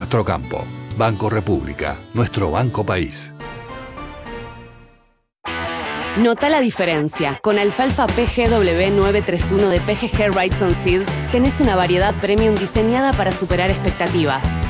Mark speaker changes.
Speaker 1: nuestro campo. Banco República, nuestro banco país.
Speaker 2: Nota la diferencia. Con alfalfa PGW 931 de PGG Wrightson Seeds tenés una variedad premium diseñada para superar expectativas.